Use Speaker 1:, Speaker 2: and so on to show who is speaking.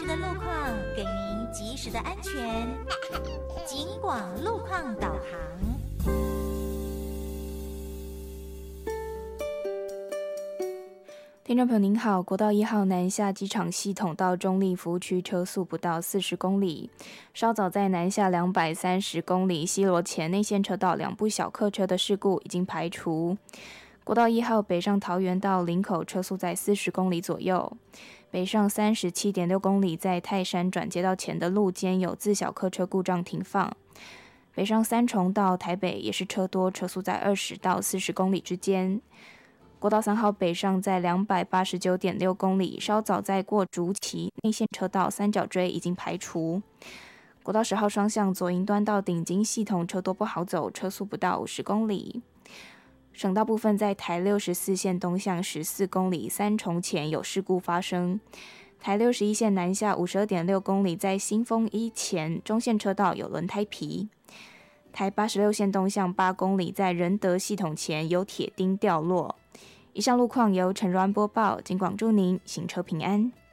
Speaker 1: 的路况，给您及时的安全。警广路况导航。
Speaker 2: 听众朋友您好，国道1号南下机场系统到中立服务区车速不到40公里，稍早在南下230公里西螺前内线车道2部小客车的事故已经排除。国道1号北上桃园到林口车速在40公里左右，北上37.6公里在泰山转接道前的路肩有自小客车故障停放，北上三重到台北也是车多，车速在20到40公里之间。国道3号北上在289.6公里，稍早在过竹崎内线车道三角锥已经排除。国道10号双向左营端到顶金系统车多不好走，车速不到50公里。省道部分在台64线东向14公里三重前有事故发生，台61线南下52.6公里在新丰一前中线车道有轮胎皮，台86线东向8公里在仁德系统前有铁钉掉落。以上路况由陈如安播报，警广祝您行车平安。